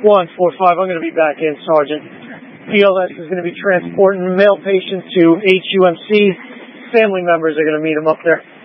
145. I'm going to be back in, Sergeant. BLS is going to be transporting male patient to HUMC. Family members are going to meet him up there.